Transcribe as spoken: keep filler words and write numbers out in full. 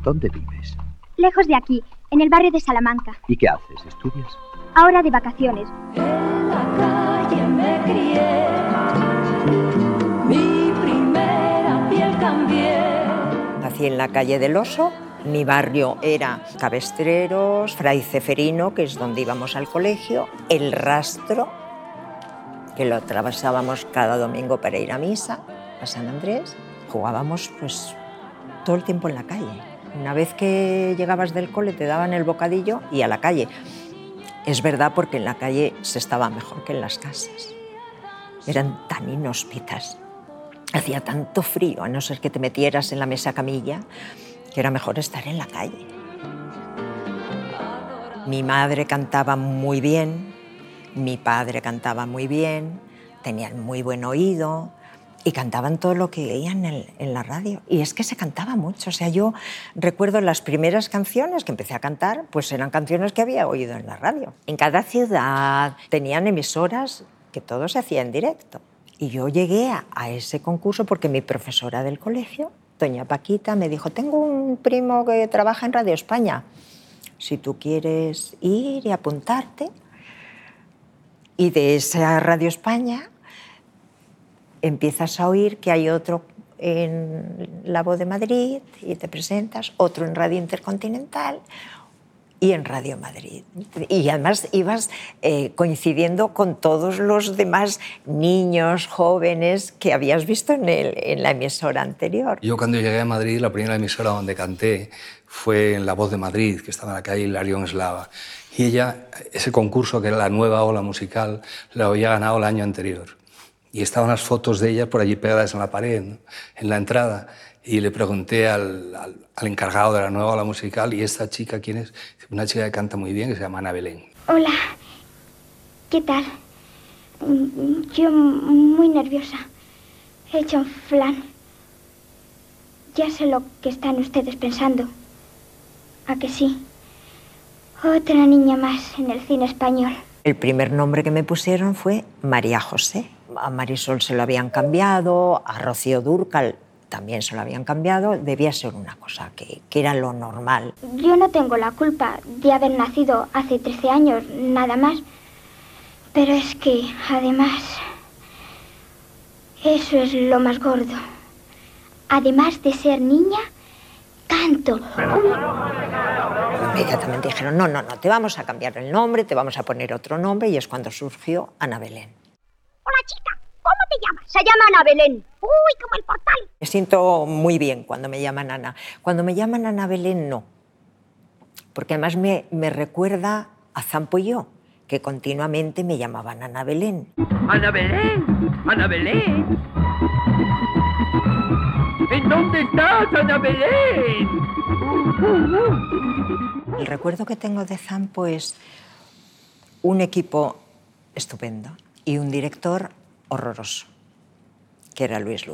¿Dónde vives? Lejos de aquí, en el barrio de Salamanca. ¿Y qué haces? ¿Estudias? Ahora de vacaciones. En la calle me crié, mi primera piel cambié. Nací en la calle del Oso. Mi barrio era Cabestreros, Fray Ceferino, que es donde íbamos al colegio, El Rastro, que lo atravesábamos cada domingo para ir a misa, a San Andrés. Jugábamos pues todo el tiempo en la calle. Una vez que llegabas del cole te daban el bocadillo y a la calle. Es verdad, porque en la calle se estaba mejor que en las casas. Eran tan inhóspitas. Hacía tanto frío, a no ser que te metieras en la mesa camilla, que era mejor estar en la calle. Mi madre cantaba muy bien, mi padre cantaba muy bien, tenían muy buen oído y cantaban todo lo que oían en, en la radio. Y es que se cantaba mucho. O sea, yo recuerdo las primeras canciones que empecé a cantar, pues eran canciones que había oído en la radio. En cada ciudad tenían emisoras que todo se hacía en directo. Y yo llegué a, a ese concurso porque mi profesora del colegio, doña Paquita, me dijo: tengo un primo que trabaja en Radio España, si tú quieres ir y apuntarte. Y de esa Radio España empiezas a oír que hay otro en La Voz de Madrid y te presentas, otro en Radio Intercontinental y en Radio Madrid. Y además ibas eh, coincidiendo con todos los demás niños, jóvenes que habías visto en, el, en la emisora anterior. Yo cuando llegué a Madrid, la primera emisora donde canté fue en La Voz de Madrid, que estaba en la calle Hilarión Eslava. Y ella, ese concurso, que era la nueva ola musical, lo había ganado el año anterior. Y estaban las fotos de ella por allí pegadas en la pared, ¿no?, en la entrada. Y le pregunté al, al, al encargado de la nueva ola musical: ¿y esta chica quién es? Una chica que canta muy bien, que se llama Ana Belén. Hola, ¿qué tal? Yo muy nerviosa. He hecho un flan. Ya sé lo que están ustedes pensando. ¿A que sí? Otra niña más en el cine español. El primer nombre que me pusieron fue María José. A Marisol se lo habían cambiado, a Rocío Dúrcal también se lo habían cambiado. Debía ser una cosa que, que era lo normal. Yo no tengo la culpa de haber nacido hace trece años, nada más. Pero es que, además, eso es lo más gordo. Además de ser niña, canto. Inmediatamente dijeron: no, no, no, te vamos a cambiar el nombre, te vamos a poner otro nombre, y es cuando surgió Ana Belén. Hola, chica, ¿cómo te llamas? Se llama Ana Belén. Uy, como el portal. Me siento muy bien cuando me llaman Ana. Cuando me llaman Ana Belén, no. Porque además me, me recuerda a Zampo y yo, que continuamente me llamaban Ana Belén. Ana Belén, Ana Belén. ¿En dónde estás, Ana Belén? Uh, uh, uh. El recuerdo que tengo de Zampo es un equipo estupendo y un director horroroso, que era Luis Luz.